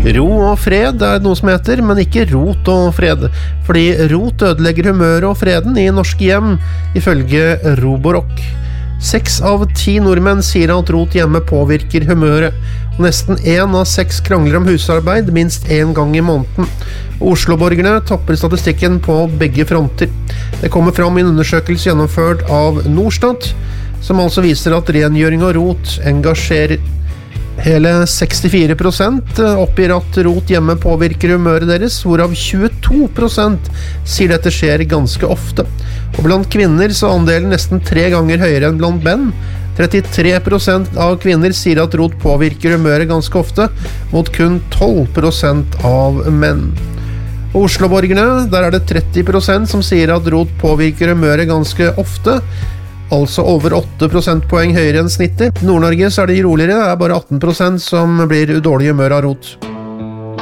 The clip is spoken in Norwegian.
Ro og fred noe som heter, men ikke rot og fred, fordi rot ødelegger humøret og freden i norske hjem, ifølge Roborock. 6 av 10 nordmenn sier at rot hjemme påvirker humøret, og nesten 1 av 6 krangler om husarbeid minst 1 gang i måneden. Oslo-borgerne topper statistikken på begge fronter. Det kommer fram i en undersøkelse gjennomført av Norstat, som altså viser at rengjøring og rot engasjerer. Hele 64% oppgir at rot hjemme påvirker humøret deres, hvorav 22% sier dette skjer ganske ofte. Og blant kvinner så er andelen nesten 3 ganger høyere enn blant menn. 33% av kvinner sier at rot påvirker humøret ganske ofte, mot kun 12% av menn. Oslo-borgerne, der er det 30% som sier at rot påvirker humøret ganske ofte, altså over 8 prosentpoeng høyere enn snittet. I Nord-Norge så er det roligere, det er bare 18% som blir dårlig humør av rot.